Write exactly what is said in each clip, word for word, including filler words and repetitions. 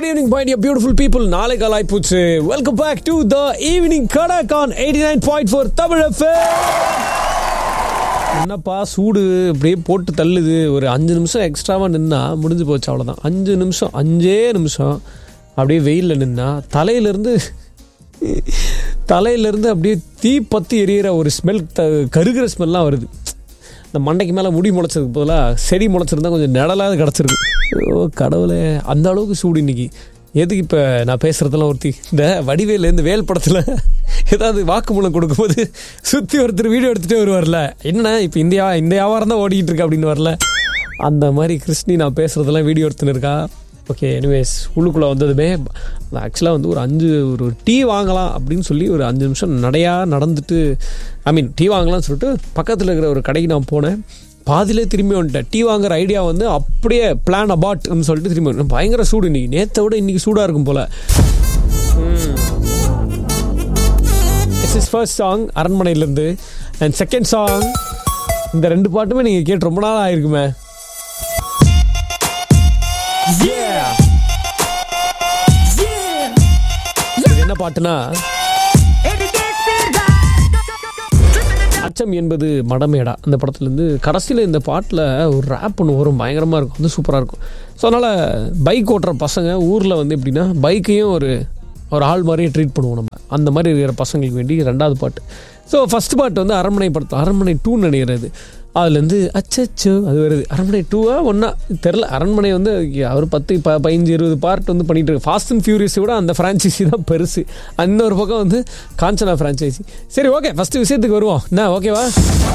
good evening, my dear beautiful people. நாளை காலை பூச்சு. Welcome back to the evening Kadak on eighty-nine point four Tamil F M. என்னப்பா சூடு அப்படியே போட்டு தள்ளுது. ஒரு அஞ்சு நிமிஷம் எக்ஸ்ட்ராவாக நின்னா முடிஞ்சு போச்சு, அவ்வளோதான். அஞ்சு நிமிஷம் அஞ்சே நிமிஷம் அப்படியே வெயிலில் நின்னா தலையிலேருந்து தலையிலேருந்து அப்படியே தீ பற்றி எரியிற ஒரு ஸ்மெல், த கருகிற ஸ்மெல்லாம் வருது. இந்த மண்டைக்கு மேலே முடி முளைச்சதுக்கு பதிலாக செடி முளைச்சிருந்தா கொஞ்சம் நிழலாவது கிடச்சிருக்கு. ஓ கடவுளே, அந்த அளவுக்கு சூடு இன்னைக்கு. எதுக்கு இப்போ நான் பேசுகிறதெல்லாம் ஒருத்தி இந்த வடிவேல் இந்த வேல் படத்தில் ஏதாவது வாக்குமூலம் கொடுக்கும்போது சுற்றி ஒருத்தர் வீடியோ எடுத்துகிட்டே வருவார்ல, என்ன இப்போ இந்தியா இந்த வியாபாரம் தான் ஓடிக்கிட்டு இருக்கு அப்படின்னு வரல, அந்த மாதிரி கிருஷ்ணி நான் பேசுகிறதெல்லாம் வீடியோ எடுத்துன்னு இருக்கா. ஓகே, எனிவேஸ் உள்ளுக்குள்ளே வந்ததுமே ஆக்சுவலாக வந்து ஒரு அஞ்சு ஒரு டீ வாங்கலாம் அப்படின்னு சொல்லி ஒரு அஞ்சு நிமிஷம் நடையாக நடந்துட்டு, ஐ மீன் டீ வாங்கலாம்னு சொல்லிட்டு பக்கத்தில் இருக்கிற ஒரு கடைக்கு நான் போனேன். பாதிலே திரும்பி வந்துட்டேன். டீ வாங்குற ஐடியா வந்து அப்படியே பிளான் அபார்ட்னு சொல்லிட்டு திரும்பி வந்தேன். பயங்கர சூடு இன்னைக்கு, நேற்றை விட இன்னைக்கு சூடாக இருக்கும் போல். This is first song அரண்மனையிலேருந்து. And second song, இந்த ரெண்டு பாட்டுமே நீங்கள் கேட்டு ரொம்ப நாள் ஆயிருக்குமே. என்ன பாட்டுனா, அச்சம் என்பது மடமேடா அந்த படத்துலேருந்து. கடைசியில் இந்த பாட்டில் ஒரு ரேப் ஒன்று வரும், பயங்கரமாக இருக்கும், வந்து சூப்பராக இருக்கும். ஸோ அதனால் பைக் ஓட்டுற பசங்க ஊரில் வந்து எப்படின்னா பைக்கையும் ஒரு ஒரு ஆள் மாதிரியே ட்ரீட் பண்ணுவோம் நம்ம, அந்த மாதிரி இருக்கிற பசங்களுக்கு வேண்டி ரெண்டாவது பாட்டு. ஸோ ஃபஸ்ட் பாட்டு வந்து அரண்மனை படத்தில் அரண்மனை டூன்னு நினைக்கிறது. அதுலேருந்து அச்சோ அது வருது. அரண்மனை டூவா ஒன்றா தெரில. அரண்மனை வந்து அவர் பத்து ப பதினஞ்சு இருபது பார்ட் வந்து பண்ணிகிட்டு இருக்கு. ஃபாஸ்ட் அண்ட் ஃபியூரியஸை விட அந்த ஃப்ரான்ச்சைசி தான் பெருசு. அந்த ஒரு பக்கம் வந்து காஞ்சனா ஃப்ரான்ச்சைசி. சரி, ஓகே, ஃபஸ்ட்டு விஷயத்துக்கு வருவோம். என்ன ஓகேவா?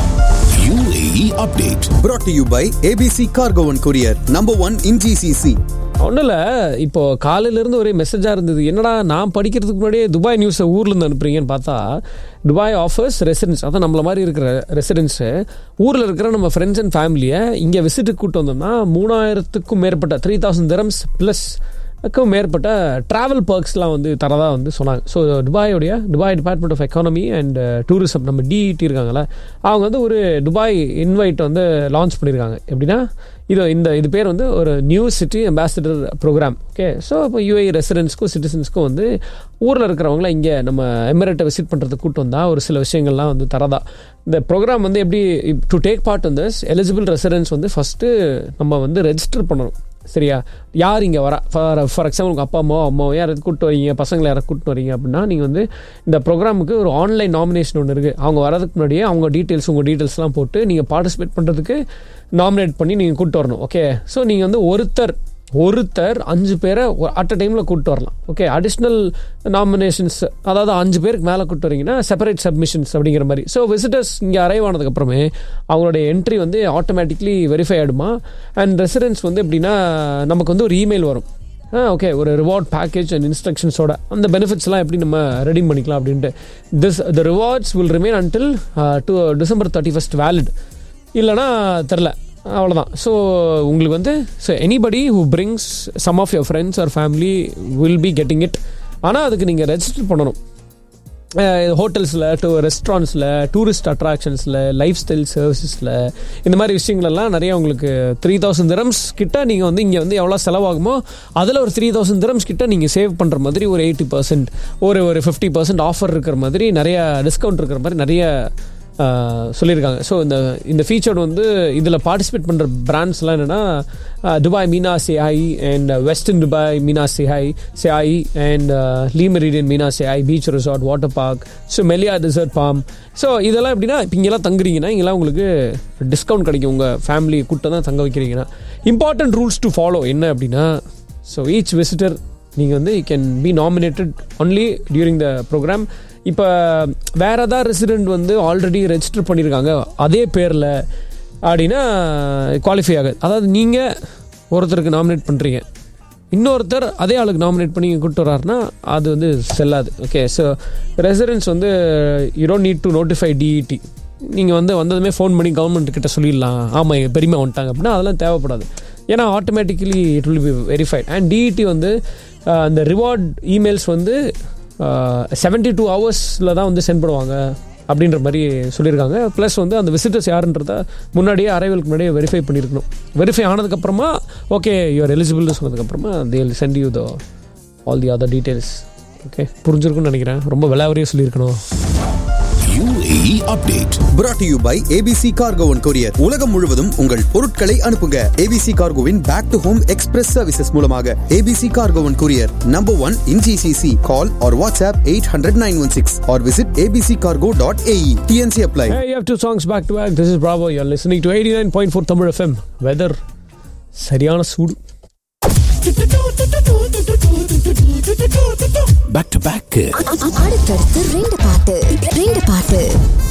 U A E update brought to you by A B C Cargo and Courier, number one in G C C. ஒன்றும் இல்லை, இப்போது காலையிலேருந்து ஒரே மெசேஜாக இருந்தது. என்னடா நான் படிக்கிறதுக்கு முன்னாடியே துபாய் நியூஸை ஊர்லேருந்து அனுப்புறீங்கன்னு பார்த்தா, துபாய் ஆஃபர்ஸ் ரெசிடென்ஸ், அதான் நம்மள மாதிரி இருக்கிற ரெசிடென்ஸு ஊரில் இருக்கிற நம்ம ஃப்ரெண்ட்ஸ் அண்ட் ஃபேமிலியை இங்கே விசிட்டுக்கு கூப்பிட்டு வந்தோம்னா மூணாயிரத்துக்கும் மேற்பட்ட த்ரீ தௌசண்ட் திரம்ஸ் ப்ளஸ் க்கும் மேற்பட்ட ட்ராவல் பர்க்ஸ்லாம் வந்து தரதாக வந்து சொன்னாங்க. So துபாயோடைய Dubai department of economy and tourism, நம்ம டிஇடி இருக்காங்களே, அவங்க வந்து ஒரு துபாய் இன்வைட் வந்து லான்ச் பண்ணியிருக்காங்க. எப்படின்னா இது இந்த இது பேர் வந்து ஒரு new city ambassador program. Okay, so இப்போ யூஏஇ ரெசிடென்ட்ஸ்க்கும் சிட்டிசன்ஸ்க்கும் வந்து ஊரில் இருக்கிறவங்கள இங்கே நம்ம எமிரேட்டை விசிட் பண்ணுறதுக்கு கூப்பிட்டு வந்தால் ஒரு சில விஷயங்கள்லாம் வந்து தரதா. இந்த ப்ரோக்ராம் வந்து எப்படி டு டேக் பார்ட் இந்த எலிஜிபிள் ரெசிடென்ட்ஸ் வந்து ஃபஸ்ட்டு நம்ம வந்து ரெஜிஸ்டர் பண்ணணும். சரியா? யார் இங்கே வரா, ஃபார் ஃபார் எக்ஸாம்பிள் உங்கள் அப்பா அம்மாவோ அம்மாவோ யாராவது கூப்பிட்டு வரீங்க, பசங்களை யாராவது கூப்பிட்டு வரீங்க அப்படின்னா நீங்கள் வந்து இந்த ப்ரோக்ராமுக்கு ஒரு ஆன்லைன் நாமினேஷன் ஒன்று இருக்குது. அவங்க வரதுக்கு முன்னாடியே அவங்க டீட்டெயில்ஸ் உங்கள் டீட்டெயில்ஸ்லாம் போட்டு நீங்கள் பார்ட்டிசிபேட் பண்ணுறதுக்கு நாமினேட் பண்ணி நீங்கள் கூப்பிட்டு வரணும். ஓகே, ஸோ நீங்கள் வந்து ஒருத்தர் ஒருத்தர் அஞ்சு பேரை அட் அ டைமில் கூப்பிட்டு வரலாம். ஓகே, அடிஷ்னல் நாமினேஷன்ஸ், அதாவது அஞ்சு பேருக்கு மேலே கூப்பிட்டு வரீங்கன்னா செப்பரேட் சப்மிஷன்ஸ் அப்படிங்கிற மாதிரி. ஸோ விசிட்டர்ஸ் இங்கே அரைவ் ஆனதுக்கப்புறமே அவங்களுடைய என்ட்ரி வந்து ஆட்டோமேட்டிக்லி வெரிஃபை ஆகிடுமா. அண்ட் ரெசிடென்ட்ஸ் வந்து எப்படின்னா நமக்கு வந்து ஒரு இமெயில் வரும். ஆ ஓகே, ஒரு ரிவார்ட் பேக்கேஜ் அண்ட் இன்ஸ்ட்ரக்ஷன்ஸோட அந்த பெனிஃபிட்ஸ்லாம் எப்படி நம்ம ரெடீம் பண்ணிக்கலாம் அப்படின்ட்டு. This the rewards will remain until to December thirty first valid. இல்லைனா தெரில, அவ்வளோதான். ஸோ உங்களுக்கு வந்து so anybody who brings some of your friends R family will be getting it. ஆனால் அதுக்கு நீங்கள் ரெஜிஸ்டர் பண்ணணும். ஹோட்டல்ஸில், டூ ரெஸ்டாரண்ட்ஸில், டூரிஸ்ட் அட்ராக்ஷன்ஸில், லைஃப் ஸ்டைல் சர்வீசஸில், இந்த மாதிரி விஷயங்களெல்லாம் நிறைய உங்களுக்கு த்ரீ தௌசண்ட் திரம்ஸ் கிட்ட நீங்கள் வந்து இங்கே வந்து எவ்வளோ செலவாகுமோ அதில் ஒரு த்ரீ தௌசண்ட் திரம்ஸ் கிட்ட நீங்கள் சேவ் பண்ணுற மாதிரி ஒரு எயிட்டி பர்சன்ட் ஒரு ஒரு ஃபிஃப்டி பர்சன்ட் ஆஃபர் இருக்கிற மாதிரி நிறைய டிஸ்கவுண்ட் இருக்கிற மாதிரி நிறைய சொல்லியிருக்காங்க. ஸோ இந்த இந்த ஃபீச்சர் வந்து இதில் பார்ட்டிசிபேட் பண்ணுற பிராண்ட்ஸ்லாம் என்னென்னா Dubai Meena CI and western Dubai Meena CI CI and Le Meridien Meena CI beach resort water park, so மெலியா dessert form. So இதெல்லாம் எப்படின்னா இப்போ இங்கெல்லாம் தங்குறீங்கன்னா இங்கெல்லாம் உங்களுக்கு டிஸ்கவுண்ட் கிடைக்கும். உங்கள் ஃபேமிலியை கூட்டம் தான் தங்க வைக்கிறீங்கன்னா இம்பார்ட்டன்ட் ரூல்ஸ் டு ஃபாலோ என்ன அப்படின்னா, ஸோ ஈச் விசிட்டர் நீங்கள் வந்து you can be nominated only during the program. இப்போ வேறு ஏதாவது ரெசிடெண்ட் வந்து ஆல்ரெடி ரெஜிஸ்டர் பண்ணியிருக்காங்க அதே பேரில் அப்படின்னா குவாலிஃபை ஆகாது. அதாவது நீங்கள் ஒருத்தருக்கு நாமினேட் பண்ணுறீங்க, இன்னொருத்தர் அதே ஆளுக்கு நாமினேட் பண்ணி கூப்பிட்டு வர்றாருன்னா அது வந்து செல்லாது. ஓகே, ஸோ ரெசிடென்ட்ஸ் வந்து you don't need to notify TET. நீங்கள் வந்து வந்ததுமே ஃபோன் பண்ணி கவர்மெண்ட் கிட்ட சொல்லிடலாம், ஆமாம் எங்கள் பெரியமா வந்துட்டாங்க அப்படின்னா அதெல்லாம் தேவைப்படாது. ஏன்னா automatically it will be verified. And TET வந்து அந்த ரிவார்ட் இமெயில்ஸ் வந்து செவன்ட்டி டூ ஹவர்ஸில் தான் வந்து சென்ட் பண்ணுவாங்க அப்படின்ற மாதிரி சொல்லியிருக்காங்க. ப்ளஸ் வந்து அந்த விசிட்டர்ஸ் யாருன்றத முன்னாடியே அரைவலுக்கு முன்னாடியே வெரிஃபை பண்ணியிருக்கணும். வெரிஃபை ஆனதுக்கப்புறமா okay you are எலிஜிபிள்னு சொன்னதுக்கப்புறமா they will send you the all the other details. Okay, புரிஞ்சிருக்கும்னு நினைக்கிறேன். ரொம்ப விளையாவரியே சொல்லியிருக்கணும். U A E update brought to you by A B C Cargo and Courier. உலகம் முழுவதும் உங்கள் பொருட்களை அனுப்புங்க. A B C Cargoவின் back to home express services மூலமாக. A B C Cargo and Courier, number one in G C C. Call or WhatsApp eight hundred nine one six or visit a b c cargo dot a e. T N C apply. Hey, you have two songs back to back. This is Bravo. You're listening to eighty-nine point four Tamil F M. Weather சரியான சூடு. Back to back. அடுத்தடுத்து ரெண்டு பாட்டு ரெண்டு பாட்டு